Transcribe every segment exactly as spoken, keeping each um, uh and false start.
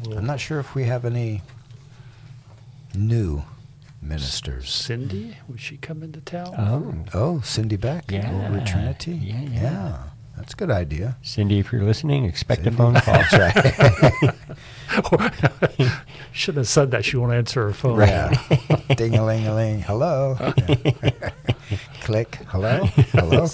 Well, I'm not sure if we have any new ministers. Cindy, would she come into town? Oh, Oh, Cindy Beck Yeah. over at Trinity? Yeah, yeah. That's a good idea. Cindy, if you're listening, expect Cindy. a phone call. That's right. Should have said that. She won't answer her phone. Yeah. Ding-a-ling-a-ling. Hello. Yeah. Click. Hello. Hello.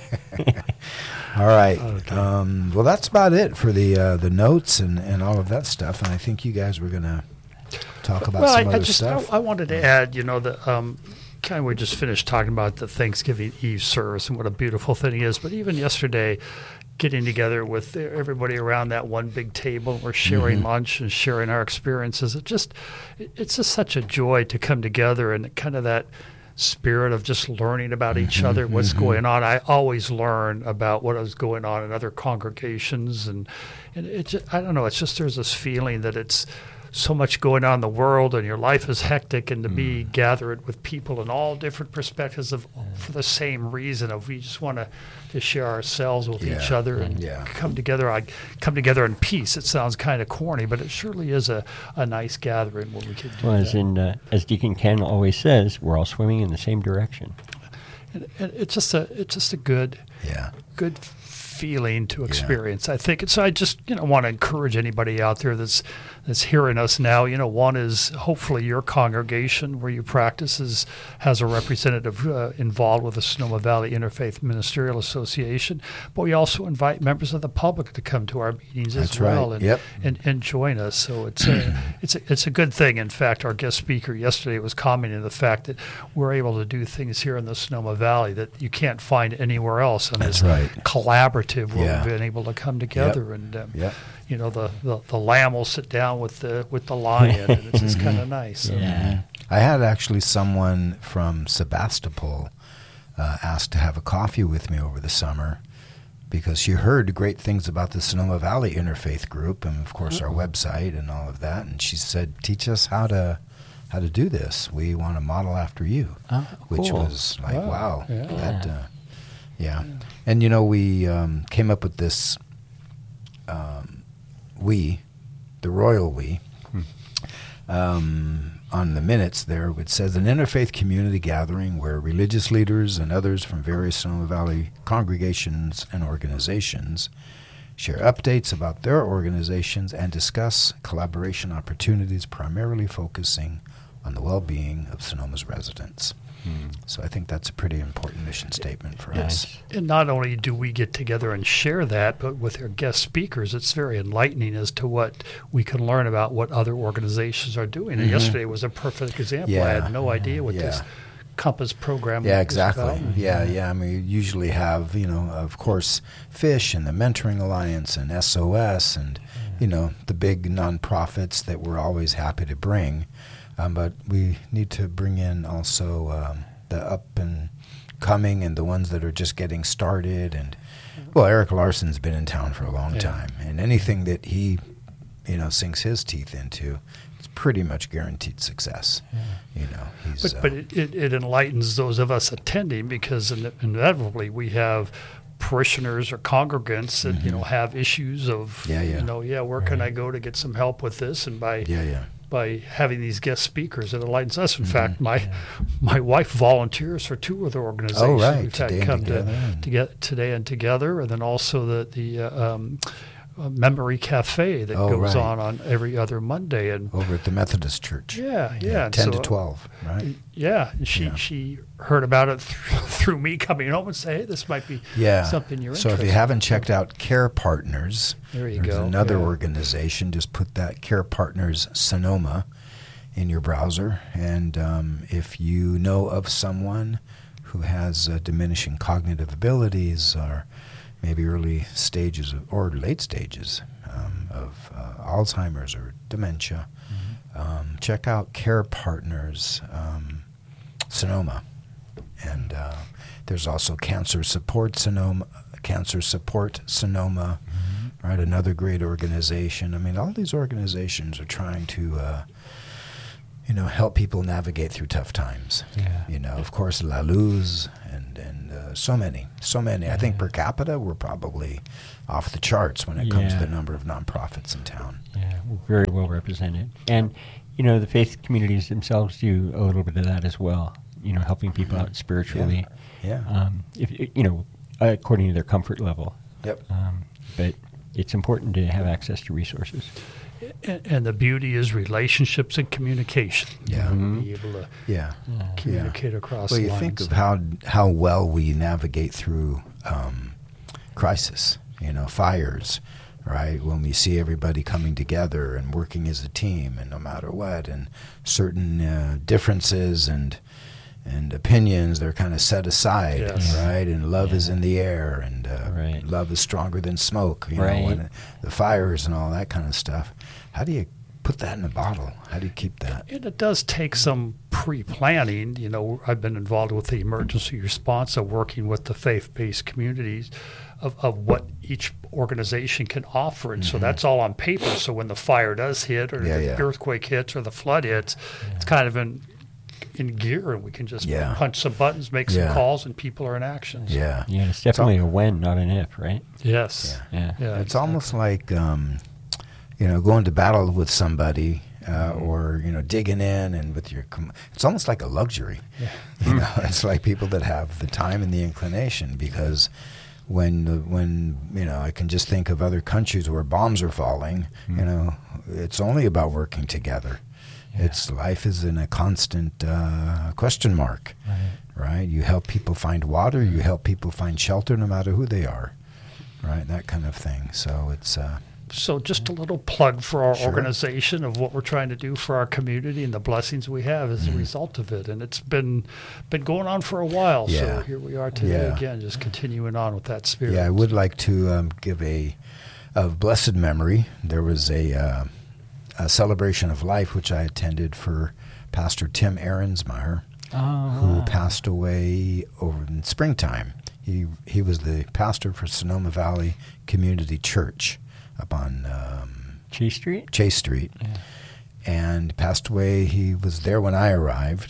All right. Okay. Um, well, that's about it for the uh, the notes and, and all of that stuff. And I think you guys were going to talk about well, some I, other I just stuff. I, I wanted to add, you know, that um, kind of we just finished talking about the Thanksgiving Eve service and what a beautiful thing it is. But even yesterday, getting together with everybody around that one big table, we're sharing Mm-hmm. lunch and sharing our experiences. It just it, it's just such a joy to come together and kind of that spirit of just learning about each other, what's going on. I always learn about what is going on in other congregations, and and it just, I don't know. It's just there's this feeling that it's so much going on in the world, and your life is hectic, and to be gathered with people in all different perspectives of for the same reason of we just want to to share ourselves with each Yeah. other and Yeah. come together. I come together in peace. It sounds kind of corny, but it surely is a, a nice gathering where we could do Well, that. as in, uh, as Deacon Ken always says, we're all swimming in the same direction. And, and it's just a it's just a good Yeah. good feeling to experience. I think. And so I just you know want to encourage anybody out there that's that's hearing us now. You know, one is hopefully your congregation where you practice is, has a representative uh, involved with the Sonoma Valley Interfaith Ministerial Association. But we also invite members of the public to come to our meetings That's as well right. and, Yep. and and join us. So it's a it's a, it's a good thing. In fact, our guest speaker yesterday was commenting on the fact that we're able to do things here in the Sonoma Valley that you can't find anywhere else. And That's it's right. collaborative where Yeah. we've been able to come together and um, Yep. you know the, the, the lamb will sit down with the with the lion and it's just kind of nice. So, Yeah. I had actually someone from Sebastopol uh, asked to have a coffee with me over the summer because she heard great things about the Sonoma Valley Interfaith Group and, of course, our website and all of that. And she said, "Teach us how to how to do this. We want to model after you," Oh, which cool. was like, Wow. wow, Yeah. that, uh, yeah. And you know, we um, came up with this. Um, we, the royal we. Um, on the minutes there, it says an interfaith community gathering where religious leaders and others from various Sonoma Valley congregations and organizations share updates about their organizations and discuss collaboration opportunities, primarily focusing on the well-being of Sonoma's residents. So I think that's a pretty important mission statement for us. Nice. and not only do we get together and share that, but with our guest speakers, it's very enlightening as to what we can learn about what other organizations are doing. And yesterday was a perfect example. I Yeah. had no idea what Yeah. this Compass program Yeah, was exactly. about. Yeah, yeah. I mean, we usually have, you know, of course, FISH and the Mentoring Alliance and S O S and, you know, the big nonprofits that we're always happy to bring. Um, but we need to bring in also um, the up and coming and the ones that are just getting started. And, well, Eric Larson's been in town for a long Yeah. time. And anything that he, you know, sinks his teeth into, it's pretty much guaranteed success. You know, he's... But, uh, but it, it, it enlightens those of us attending because in, inevitably we have parishioners or congregants that, you know, have issues of, Mm-hmm. Yeah, yeah. you know, yeah, where can I go to get some help with this? And by yeah, yeah. by having these guest speakers, it enlightens us. In Mm-hmm. fact, my my wife volunteers for two of the organizations. Oh, right. We've had Today and come Together to, and- to get today and together, and then also the the uh, um, uh, Memory Cafe that Oh, goes right. on on every other Monday. And Over at the Methodist Church. yeah, yeah, and ten so- to twelve, right? Yeah, and she Yeah. she heard about it through, through me coming home and say, hey, this might be Yeah. something you're so interested if you haven't checked out Care Partners, There you there's go, another yeah. organization. Just put that Care Partners Sonoma in your browser, and um, if you know of someone who has uh, diminishing cognitive abilities or maybe early stages of, or late stages um, of uh, Alzheimer's or dementia, um, check out Care Partners um, Sonoma. And uh, there's also Cancer Support Sonoma, Cancer Support Sonoma, right? Another great organization. I mean, all these organizations are trying to, uh, you know, help people navigate through tough times. Yeah. You know, of course, La Luz and, and uh, so many, so many. Yeah. I think per capita, we're probably off the charts when it comes Yeah. to the number of nonprofits in town. Yeah, we're very well represented. And, you know, the faith communities themselves do a little bit of that as well, you know, helping people out spiritually. Yeah. Um, if you know, according to their comfort level. Yep. Um, but it's important to have access to resources. And, and the beauty is relationships and communication. Yeah. Mm-hmm. Be able to Yeah. communicate across Well, you lines. think of how how well we navigate through um, crisis, you know, fires, right? When we see everybody coming together and working as a team, and no matter what, and certain uh, differences and and opinions, they're kind of set aside, Yes. right? And love Yeah. is in the air, and uh, Right. love is stronger than smoke, you Right. know, and the fires and all that kind of stuff. How do you put that in a bottle? How do you keep that? And it does take some pre-planning. You know, I've been involved with the emergency response of working with the faith-based communities of, of what each organization can offer. And so that's all on paper. So when the fire does hit or Yeah, the yeah. earthquake hits or the flood hits, it's kind of in in gear, and we can just Yeah. punch some buttons, make some Yeah. calls, and people are in action. Yeah. Yeah, it's definitely a when, not an if, right? Yes. Yeah. Yeah, It's exactly. almost like, um, you know, going to battle with somebody, uh, or you know, digging in and with your. Com- it's almost like a luxury. You know, it's like people that have the time and the inclination, because when the, when you know, I can just think of other countries where bombs are falling. You know, it's only about working together. It's life is in a constant uh, question mark, Right. right? You help people find water. You help people find shelter, no matter who they are, right? That kind of thing. So it's uh, So just a little plug for our Sure. organization of what we're trying to do for our community and the blessings we have as a result of it. And it's been been going on for a while. Yeah. So here we are today Yeah. again, just continuing on with that spirit. yeah. I would like to um, give a of blessed memory. There was a, uh, a celebration of life which I attended for Pastor Tim Ahrensmeyer, Oh, who wow. passed away over in springtime. He he was the pastor for Sonoma Valley Community Church up on um, Chase Street? Chase Street, Yeah. and passed away. He was there when I arrived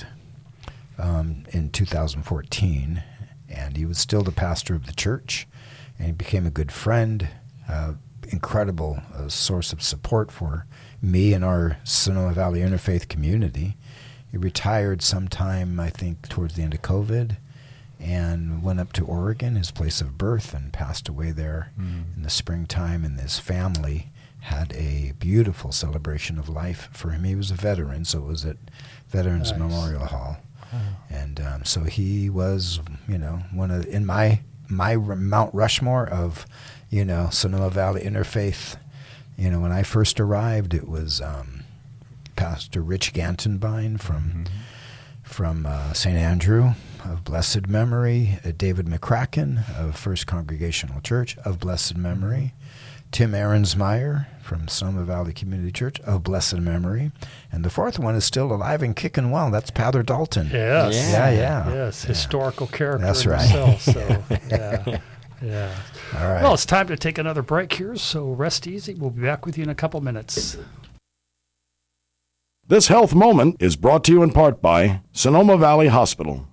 um, in two thousand fourteen, and he was still the pastor of the church, and he became a good friend, uh, incredible uh, source of support for me and our Sonoma Valley Interfaith community. He retired sometime, I think, towards the end of COVID, and went up to Oregon, his place of birth, and passed away there in the springtime. And his family had a beautiful celebration of life for him. He was a veteran, so it was at Veterans Nice. Memorial Hall. And um, so he was, you know, one of in my my R- Mount Rushmore of, you know, Sonoma Valley Interfaith. You know, when I first arrived, it was um, Pastor Rich Gantenbein from from uh, Saint Andrew of blessed memory, uh, David McCracken of First Congregational Church of blessed memory, Tim Ahrensmeyer from Sonoma Valley Community Church of blessed memory, and the fourth one is still alive and kicking well. That's Pather Dalton. Yes. Yeah, yeah. Yes. Yeah. Historical character That's in right. himself. So, yeah. Yeah. All right. Well, it's time to take another break here, so rest easy. We'll be back with you in a couple minutes. This health moment is brought to you in part by Sonoma Valley Hospital.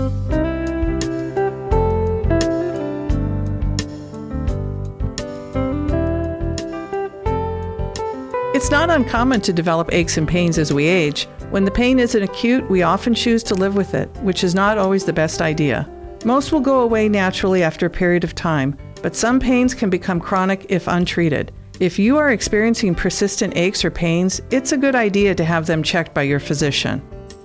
It's not uncommon to develop aches and pains as we age. When the pain isn't acute, we often choose to live with it, which is not always the best idea. Most will go away naturally after a period of time, but some pains can become chronic if untreated. If you are experiencing persistent aches or pains, it's a good idea to have them checked by your physician.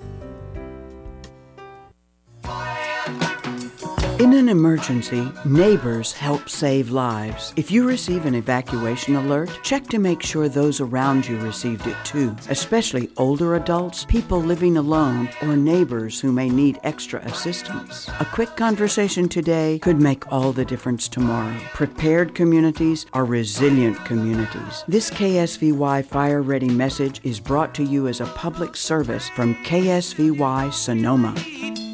In an emergency, neighbors help save lives. If you receive an evacuation alert, check to make sure those around you received it too, especially older adults, people living alone, or neighbors who may need extra assistance. A quick conversation today could make all the difference tomorrow. Prepared communities are resilient communities. This K S V Y Fire Ready message is brought to you as a public service from K S V Y Sonoma.